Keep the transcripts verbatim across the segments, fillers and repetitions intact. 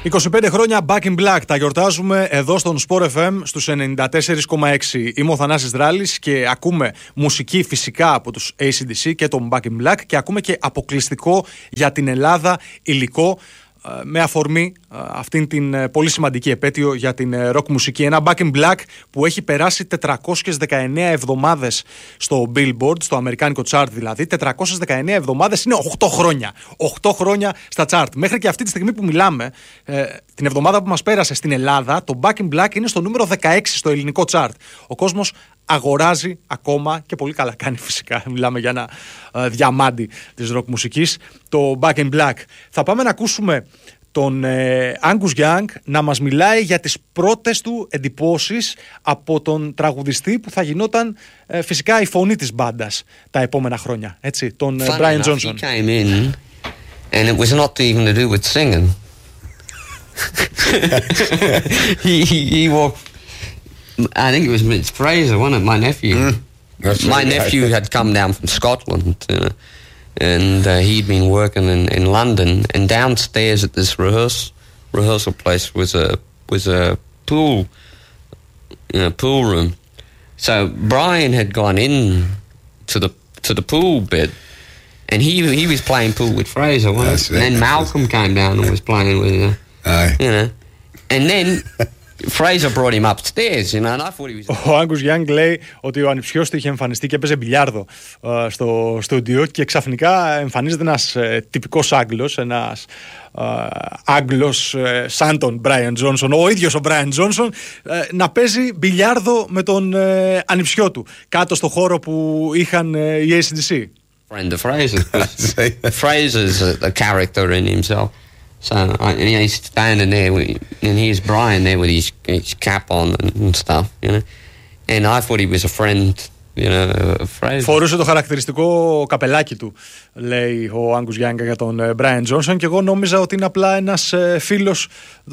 είκοσι πέντε χρόνια Back in Black. Τα γιορτάζουμε εδώ στον Sport εφ εμ στους ενενήντα τέσσερα κόμμα έξι. Είμαι ο Θανάσης Δράλης και ακούμε μουσική φυσικά από τους έι σι ντι σι και τον Back in Black και ακούμε και αποκλειστικό για την Ελλάδα υλικό με αφορμή αυτήν την πολύ σημαντική επέτειο για την rock μουσική. Ένα Back in Black που έχει περάσει τετρακόσιες δεκαεννέα εβδομάδες στο Billboard, στο αμερικάνικο chart δηλαδή. τετρακόσιες δεκαεννέα εβδομάδες είναι οκτώ χρόνια. οκτώ χρόνια στα chart. Μέχρι και αυτή τη στιγμή που μιλάμε, την εβδομάδα που μας πέρασε στην Ελλάδα, το Back in Black είναι στο νούμερο δεκαέξι στο ελληνικό chart. Ο κόσμος αγοράζει ακόμα και πολύ καλά κάνει φυσικά. Μιλάμε για ένα uh, διαμάντι της rock μουσικής, το Back in Black. Θα πάμε να ακούσουμε τον ε, Angus Young να μας μιλάει για τις πρώτες του εντυπώσεις από τον τραγουδιστή που θα γινόταν ε, φυσικά η φωνή της μπάντας τα επόμενα χρόνια. Έτσι, τον ε, Brian enough, Johnson. He came in and it was not even to do with singing. he, he, he walked I think it was Mitch Fraser, wasn't it? My nephew. Mm, My right. nephew had come down from Scotland, uh, and uh, he'd been working in, in London. And downstairs at this rehearsal rehearsal place was a was a pool, you know, pool room. So Brian had gone in to the to the pool bit, and he he was playing pool with Fraser, wasn't it? And then Malcolm came down and was playing with, uh, Aye. you know, and then. Fraser brought him upstairs, you know, and I thought he was... Ο Angus Young λέει ότι ο ανιψιός του είχε εμφανιστεί και έπαιζε μπιλιάρδο uh, στο στούντιο και ξαφνικά εμφανίζεται ένας uh, τυπικός Άγγλος, ένας uh, Άγγλος uh, σαν τον Brian Johnson, ο ίδιος ο Brian Johnson, uh, να παίζει μπιλιάρδο με τον uh, ανιψιό του κάτω στο χώρο που είχαν uh, οι έι σι ντι σι. Friend of Fraser's. Fraser's a, a character in himself. So I, and he's standing there, with, and here's Brian there with his, his cap on and, and stuff, you know. And I thought he was a friend, you know, of Fraser. Φορούσε το χαρακτηριστικό καπελάκι του, λέει ο Angus Young για τον Brian Johnson, και εγώ νόμιζα ότι είναι απλά ένας φίλος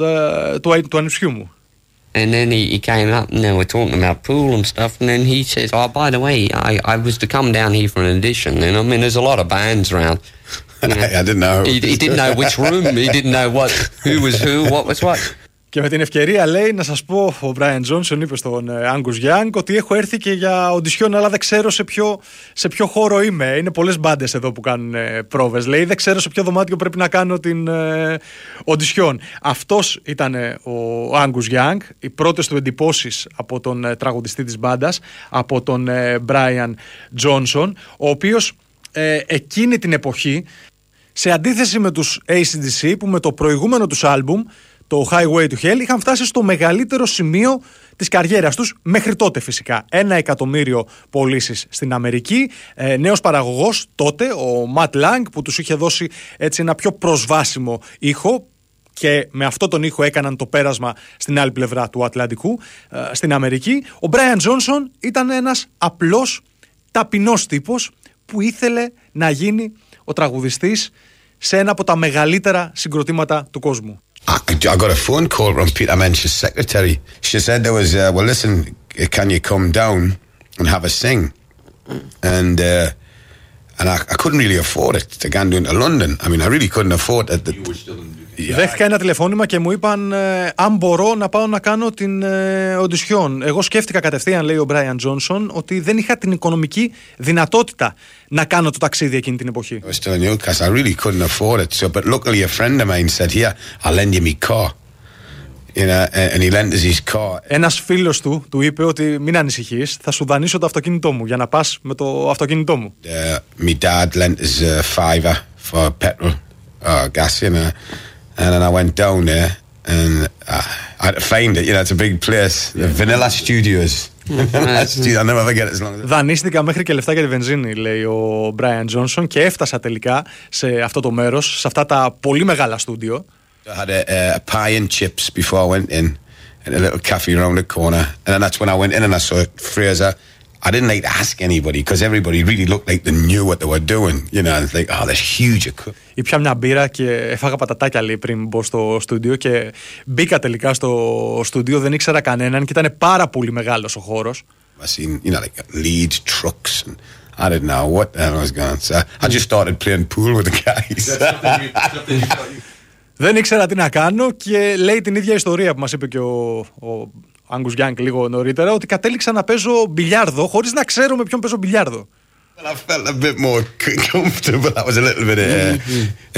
του, του ανιψιού μου. And then he, he came up and they were talking about pool and stuff, and then he says, "Oh, by the way, I, I was to come down here for an audition." And I mean, there's a lot of bands around. You know, I didn't know. He, he didn't know which room. He didn't know what, who was who, what was what. Και με την ευκαιρία, λέει, να σας πω, ο Brian Johnson είπε στον Angus Young ότι έχω έρθει και για οντισιόν, αλλά δεν ξέρω σε ποιο, σε ποιο χώρο είμαι. Είναι πολλές μπάντες εδώ που κάνουν ε, πρόβες. Λέει, δεν ξέρω σε ποιο δωμάτιο πρέπει να κάνω την ε, οντισιόν. Αυτός ήταν ε, ο Angus Young. Οι πρώτες του εντυπώσεις από τον ε, τραγουδιστή της μπάντας, από τον ε, Brian Johnson, ο οποίος ε, εκείνη την εποχή, σε αντίθεση με τους έι σι ντι σι που με το προηγούμενο τους άλμπουμ, το Highway to Hell, είχαν φτάσει στο μεγαλύτερο σημείο της καριέρας τους μέχρι τότε φυσικά. Ένα εκατομμύριο πωλήσεις στην Αμερική. Ε, νέος παραγωγός τότε, ο Matt Lang, που τους είχε δώσει έτσι ένα πιο προσβάσιμο ήχο, και με αυτό τον ήχο έκαναν το πέρασμα στην άλλη πλευρά του Ατλαντικού, ε, στην Αμερική. Ο Brian Johnson ήταν ένας απλός, ταπεινός τύπος που ήθελε να γίνει ο τραγουδιστής σε ένα από τα μεγαλύτερα συγκροτήματα του κόσμου. I, I got a phone call from Peter Mensch's secretary. She said there was, uh, well, listen, can you come down and have a sing? And uh, and I, I couldn't really afford it to go down to London. I mean, I really couldn't afford it. You were still in... Yeah. Δέχτηκα ένα τηλεφώνημα και μου είπαν ε, αν μπορώ να πάω να κάνω την ε, οντισιόν. Εγώ σκέφτηκα κατευθείαν, λέει ο Brian Johnson, ότι δεν είχα την οικονομική δυνατότητα να κάνω το ταξίδι εκείνη την εποχή. I was still in Newcastle. I really couldn't afford it. So, but luckily a friend of mine said, "Here, I'll lend you my car." You know, and he lent us his car. Ένας φίλος του του είπε ότι μην ανησυχείς, θα σου δανείσω το αυτοκίνητό μου για να πας με το αυτοκίνητό μου. Uh, my dad lent us a fiver for petrol or gas, you know. And then I went down there and uh, I had to find it, you know, it's a big place. The Vanilla Studios. I'll never forget it as long as... Δανείστηκα μέχρι και λεφτά για τη βενζίνη, λέει ο Brian Johnson, και έφτασα τελικά σε αυτό το μέρος, σε αυτά τα πολύ μεγάλα στούντιο. I had a, a pie and chips before I went in and a little cafe around the corner. And then that's when I went in and I saw Fraser. I didn't like to ask anybody because everybody really looked like they knew what they were doing. You know, it's like, oh, there's huge equipment. Ήπια μια μπύρα και έφαγα πατατάκια, λέει, πριν μπω στο στούντιο, και μπήκα τελικά στο στούντιο, δεν ήξερα κανέναν και ήταν πάρα πολύ μεγάλος ο χώρος. I seen, you know, like lead trucks and I didn't know what the hell I was going to say. I just started playing pool with the guys. Δεν ήξερα τι να κάνω και λέει την ίδια ιστορία που μας είπε και ο, ο Angus Young λίγο νωρίτερα, ότι κατέληξα να παίζω μπιλιάρδο χωρίς να ξέρω με ποιον παίζω μπιλιάρδο. Well, I felt a bit more comfortable. That was a little bit. Uh,